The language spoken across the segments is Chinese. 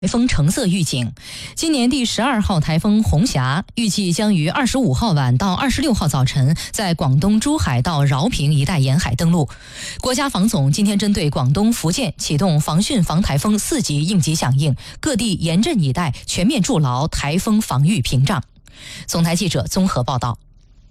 台风橙色预警，今年第12号台风红霞预计将于25号晚到26号早晨在广东珠海到饶平一带沿海登陆。国家防总今天针对广东、福建启动防汛防台风4级应急响应，各地严阵以待，全面筑牢台风防御屏障。总台记者综合报道。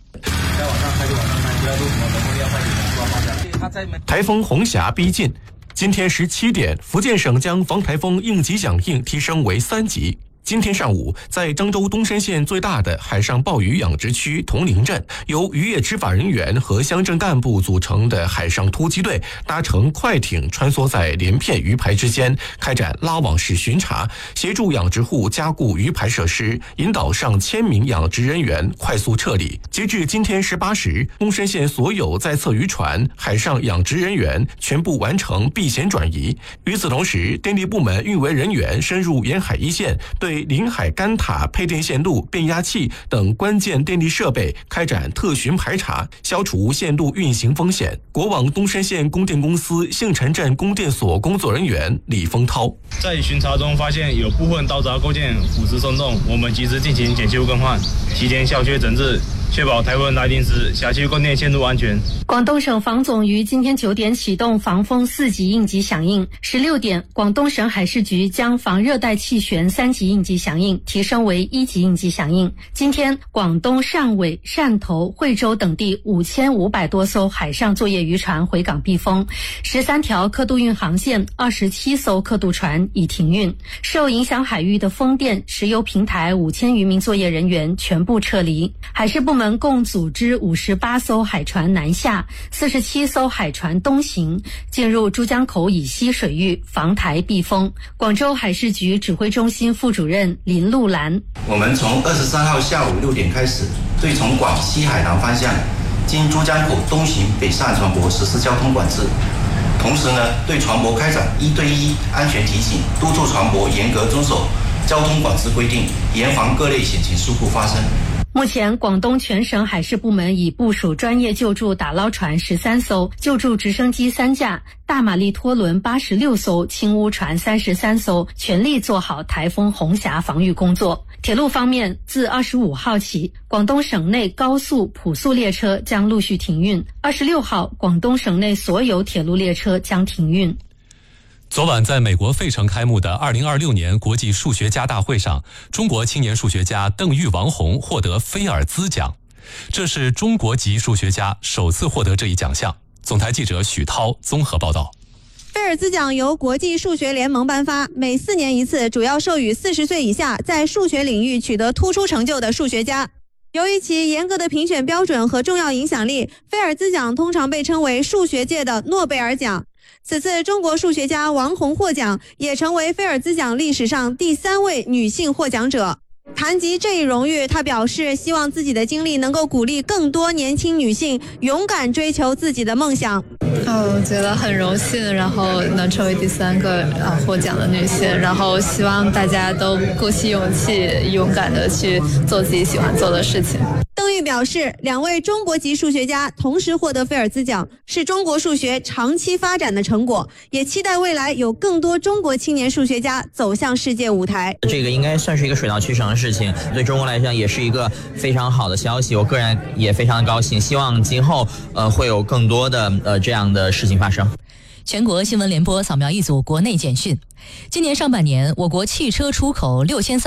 台风红霞逼近。今天17点，福建省将防台风应急响应提升为3级。今天上午，在漳州东山县最大的海上鲍鱼养殖区铜陵镇，由渔业执法人员和乡镇干部组成的海上突击队搭乘快艇穿梭在连片鱼排之间，开展拉网式巡查，协助养殖户加固鱼排设施，引导上千名养殖人员快速撤离。截至今天18时，东山县所有在侧渔船、海上养殖人员全部完成避险转移。与此同时，电力部门运维人员深入沿海一线，对临海干塔、配电线路、变压器等关键电力设备开展特巡排查，消除线路运行风险。国网东山县供电公司杏城镇供电所工作人员李丰涛在巡查中发现有部分道闸构件腐蚀松动，我们及时进行检修更换，提前消缺整治，确保台风来临时辖区供电线路安全。 广东省防总于今天9点启动防风4级应急响应，16点，广东省海事局将防热带气旋3级应急响应提升为1级应急响应。今天，广东汕尾、汕头、惠州等地5500多艘海上作业渔船回港避风，13条客渡运航线、27艘客渡船已停运。受影响海域的风电、石油平台5000余名作业人员全部撤离。海事部门共组织58艘海船南下，47艘海船东行，进入珠江口以西水域防台避风。广州海事局指挥中心副主任林路兰： 我们从23号下午6点开始，对从广西海南方向经珠江口东行北上船舶实施交通管制，同时呢，对船舶开展1对1安全提醒，督促船舶严格遵守交通管制规定，严防各类险情事故发生。 目前，广东全省海事部门已部署专业救助打捞船13艘、救助直升机3架、大马力拖轮86艘、轻污船33艘，全力做好台风红霞防御工作。铁路方面，自25号起，广东省内高速、普速列车将陆续停运；26号，广东省内所有铁路列车将停运。 昨晚在美国费城开幕的2026年国际数学家大会上，中国青年数学家邓玉王红获得菲尔兹奖，这是中国籍数学家首次获得这一奖项。总台记者许涛综合报道。 菲尔兹奖由国际数学联盟颁发，每4年一次，主要授予40岁以下在数学领域取得突出成就的数学家。由于其严格的评选标准和重要影响力，菲尔兹奖通常被称为数学界的诺贝尔奖。此次中国数学家王红获奖，也成为菲尔兹奖历史上第3位女性获奖者。谈及这一荣誉，她表示希望自己的经历能够鼓励更多年轻女性勇敢追求自己的梦想。 我觉得很荣幸，然后能成为第3个获奖的女性，然后希望大家都鼓起勇气，勇敢的去做自己喜欢做的事情。 邓玉表示，2位中国籍数学家同时获得菲尔兹奖，是中国数学长期发展的成果，也期待未来有更多中国青年数学家走向世界舞台。 这个应该算是一个水到渠成的事情，对中国来讲也是一个非常好的消息，我个人也非常高兴，希望今后会有更多的这样的事情发生。 全国新闻联播扫描一组国内简讯。今年上半年，我国汽车出口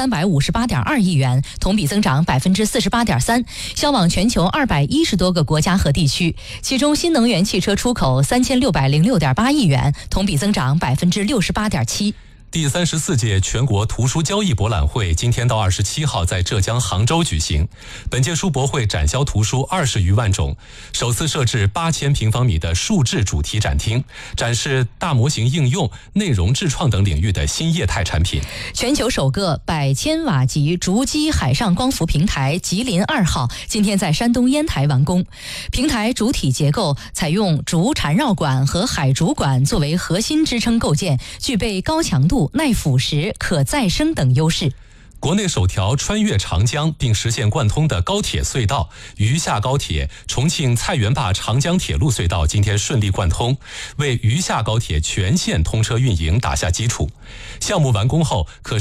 6358.2亿元，同比增长48.3%，销往全球210多个国家和地区。其中，新能源汽车出口3606.8亿元，同比增长68.7%。 第34届全国图书交易博览会今天到27号在浙江杭州举行。本届书博会展销图书20余万种，首次设置8000平方米的数智主题展厅，展示大模型应用、内容智创等领域的新业态产品。 全球首个100千瓦级逐基海上光伏平台吉林2号今天在山东烟台完工。平台主体结构采用竹缠绕管和海竹管作为核心支撑构件，具备高强度、耐腐蚀、可再生等优势。 国内首条穿越长江并实现贯通的高铁隧道渝下高铁重庆菜园坝长江铁路隧道今天顺利贯通，为渝下高铁全线通车运营打下基础。项目完工后可